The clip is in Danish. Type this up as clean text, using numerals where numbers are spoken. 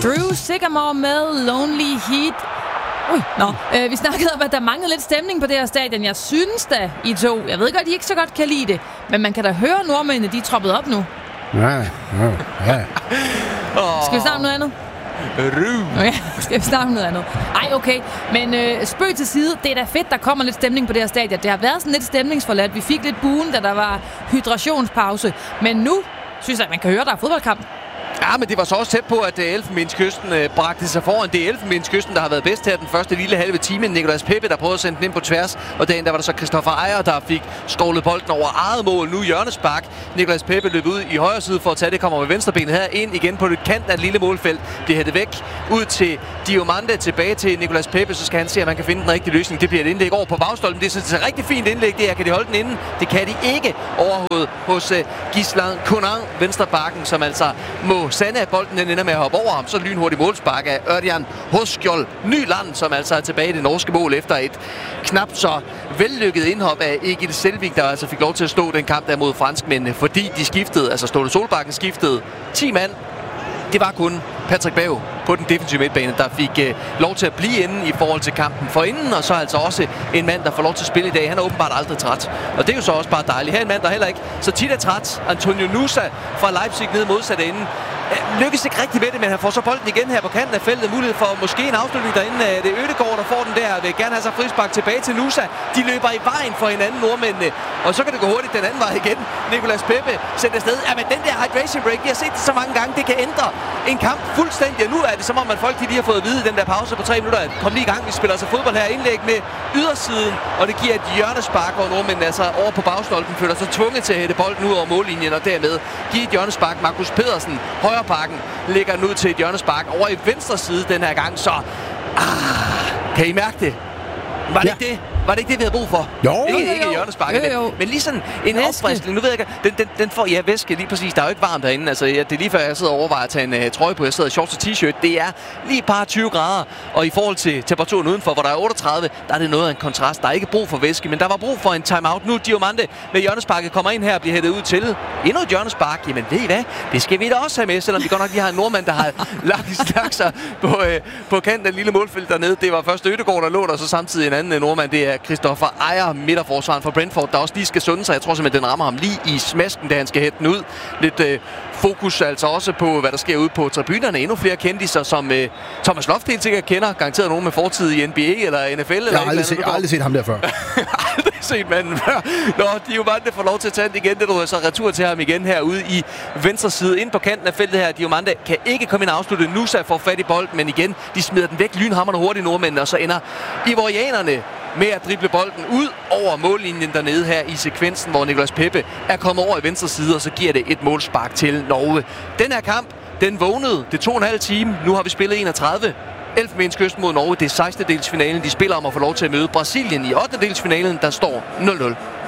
Drew Sycamore med Lonely Heat. Vi snakkede om, at der manglede lidt stemning på det her stadion. Jeg synes da, I to. Jeg ved godt, I ikke så godt kan lide det. Men man kan da høre nordmændene, de er troppet op nu. Ja. Skal vi snakke om noget andet? Okay, skal vi snakke om noget andet? Ej, okay. Men spøg til side. Det er da fedt, der kommer lidt stemning på det her stadion. Det har været sådan lidt stemningsforladt. Vi fik lidt buen, da der var hydrationspause. Men nu synes jeg, at man kan høre, der er fodboldkamp. Ja, men det var så også tæt på, at Elfenbenskysten bragte sig foran. Det er Elfenbenskysten, der har været bedst her den første lille halve time. Nicolas Pepe, der prøvede at sende den ind på tværs. Og der var der så Christoffer Ejer, der fik skovlet bolden over eget mål. Nu hjørnespark. Nicolas Pepe løb ud i højre side for at tage det. Kommer med venstrebenet her ind igen på det kanten af et lille målfelt. Det hætter væk ud til Diomande, tilbage til Nicolas Pepe. Så skal han se, at man kan finde den rigtige løsning. Det bliver et indlæg over på bagstolpen. Det er sådan et rigtig fint indlæg. Det her kan de holde den inde. Det kan de ikke overhovedet hos Gislan Conan, venstrebakken, som altså må sande, at bolden ender med at hoppe over ham. Så lynhurtigt målspark af Ørjan Hoskjold Nyland, som altså er tilbage i det norske mål efter et knap så vellykket indhop af Egil Selvik, der altså fik lov til at stå den kamp der mod franskmændene, fordi de skiftede, altså Ståle Solbakken skiftede 10 mand. Det var kun Patrick Berg på den defensive midtbane, der fik lov til at blive inde i forhold til kampen forinden, og så altså også en mand, der får lov til at spille i dag. Han er åbenbart aldrig træt, og det er jo så også bare dejligt. Her en mand, der heller ikke så tit er træt. Antonio Nusa fra Leipzig nede modsatte ende. Lykkes ikke rigtig med det, men han får så bolden igen her på kanten af feltet. Mulighed for måske en afslutning derinde. Det er Ødegaard, der får den der. Vil gerne have sig frispark tilbage til Nusa. De løber i vejen for hinanden, nordmændene. Og så kan det gå hurtigt den anden vej igen. Nicolas Pepe sætter afsted. Ja, men den der hydration break, vi har set det så mange gange, det kan ændre en kamp fuldstændig. Og nu er det som om, at folk de har fået at vide den der pause på 3 minutter. Kom lige i gang, vi spiller altså fodbold her. Indlæg med ydersiden, og det giver et hjørnespark, hvor nordmændene altså over på bagstolpen føler sig tvunget til at hætte bolden ud over mållinjen, og dermed give et hjørnespark. Markus Pedersen, højrebakken, lægger den ud til et hjørnespark over i venstre side den her gang, så kan I mærke det? Var det ikke det? Var det ikke det, vi havde brug for? Jo. Ikke hjørnesparket, men lige sådan en opfriskning. Nu ved jeg ikke, den får væske lige præcis. Der er jo ikke varmt derinde. Altså, det er lige før jeg sidder og overvejer at tage en trøje på. Jeg sidder i shorts og t-shirt. Det er lige et par 20 grader. Og i forhold til temperaturen udenfor, hvor der er 38, der er det noget af en kontrast. Der er ikke brug for væske, men der var brug for en timeout. Nu Diomande med hjørnesparket kommer ind her og bliver hættet ud til endnu et hjørnespark. Jamen ved I hvad? Det skal vi da også have med, selvom vi godt nok lige har en nordmand, der har lagt sig på kanten af lille målfelt dernede. Det var først Ødegaard, der lå der, så samtidig en anden nordmand. Det er Christoffer Ejer, midterforsvaren for Brentford, der også lige skal sunde sig. Jeg tror simpelthen, den rammer ham lige i smasken, da han skal hætte den ud. Lidt fokus altså også på, hvad der sker ude på tribunerne. Endnu flere kendiser, som Thomas Loft helt sikkert kender. Garanteret nogen med fortid i NBA eller NFL. Jeg har aldrig set ham der før. Aldrig set manden før. Nå, de er jo bare, der får lov til at tage den igen. Det er så retur til ham igen herude i venstre side. Ind på kanten af feltet her. Diomande kan ikke komme ind og afslutte. Nusa får fat i bolden, men igen, de smider den væk lynhammerne hurtigt nordmændene, og så ender ivorianerne med at drible bolden ud over mållinjen dernede her i sekvensen, hvor Nicolas Pepe er kommet over i venstre side, og så giver det et målspark til Norge. Den her kamp, den vågnede. Det tog en halv time. Nu har vi spillet 31. Elfenbenskysten mod Norge. Det er 16. delsfinalen. De spiller om at få lov til at møde Brasilien i 8. delsfinalen. Der står 0-0.